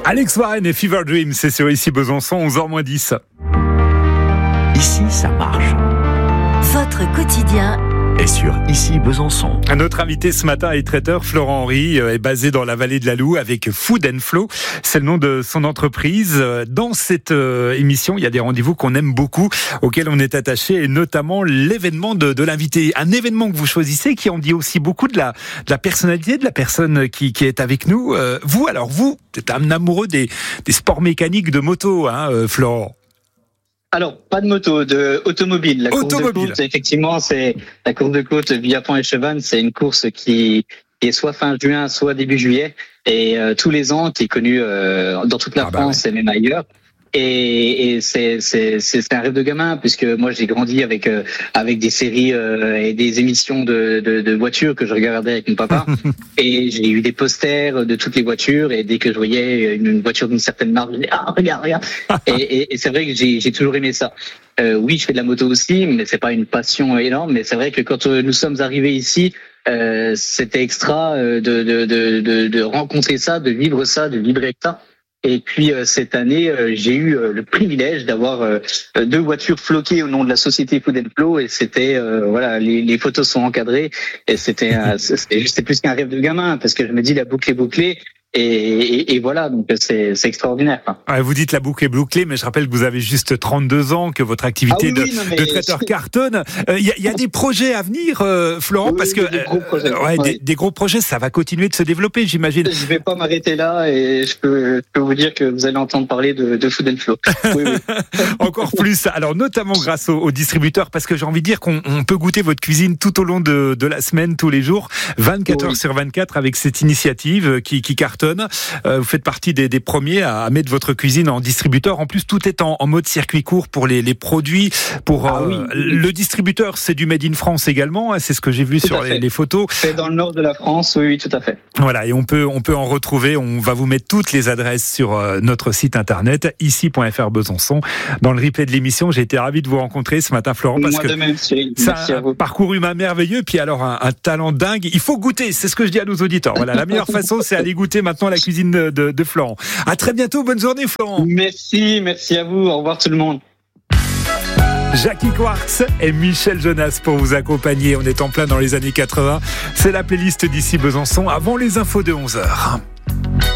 Alex Warren et Fever Dream, c'est sur Ici Besançon, 11h-10. Ici, ça marche. Votre quotidien Et sur Ici Besançon. Notre invité ce matin est traiteur. Florent Henry est basé dans la vallée de la Loue avec Food & Flow. C'est le nom de son entreprise. Dans cette émission, il y a des rendez-vous qu'on aime beaucoup, auxquels on est attaché, et notamment l'événement de l'invité. Un événement que vous choisissez qui en dit aussi beaucoup de la personnalité de la personne qui est avec nous. Vous, êtes un amoureux des sports mécaniques de moto, Florent. Alors, pas de moto, de automobile. La course de côte, effectivement, c'est la course de côte via Pont-et-Chevannes. C'est une course qui est soit fin juin, soit début juillet, et tous les ans, qui est connue dans toute la France et même ailleurs. Et c'est un rêve de gamin, puisque moi j'ai grandi avec des séries et des émissions de voitures que je regardais avec mon papa. Et j'ai eu des posters de toutes les voitures, et dès que je voyais une voiture d'une certaine marque, je disais regarde. Et c'est vrai que j'ai toujours aimé ça. Oui, je fais de la moto aussi, mais c'est pas une passion énorme. Mais c'est vrai que quand nous sommes arrivés ici, c'était extra de rencontrer ça, de vivre avec ça. Et puis cette année, j'ai eu le privilège d'avoir 2 voitures floquées au nom de la société Food & Flow, et c'était les photos sont encadrées, et c'était plus qu'un rêve de gamin, parce que je me dis la boucle est bouclée. Et voilà, donc c'est extraordinaire. Vous dites la boucle est bouclée, mais je rappelle que vous avez juste 32 ans, que votre activité de traiteur cartonne. Il y a des projets à venir, Florent, parce que des gros projets, ça va continuer de se développer, j'imagine. Je vais pas m'arrêter là, et je peux vous dire que vous allez entendre parler de Food & Flow. Oui. Encore plus. Alors notamment grâce aux distributeurs, parce que j'ai envie de dire qu'on peut goûter votre cuisine tout au long de la semaine, tous les jours, 24 heures sur 24, avec cette initiative qui cartonne. Vous faites partie des premiers à mettre votre cuisine en distributeur. En plus, tout est en mode circuit court pour les produits. Le distributeur, c'est du Made in France également. C'est ce que j'ai vu sur les photos. C'est dans le nord de la France, oui, tout à fait. Voilà, et on peut en retrouver. On va vous mettre toutes les adresses sur notre site internet, ici.fr Besançon. Dans le replay de l'émission, j'ai été ravi de vous rencontrer ce matin, Florent, parce que c'est un parcours humain merveilleux, puis alors un talent dingue. Il faut goûter, c'est ce que je dis à nos auditeurs. Voilà, la meilleure façon, c'est aller goûter maintenant la cuisine de Florent. À très bientôt, bonne journée Florent. Merci à vous, au revoir tout le monde. Jackie Quartz et Michel Jonas pour vous accompagner. On est en plein dans les années 80. C'est la playlist d'Ici Besançon avant les infos de 11h.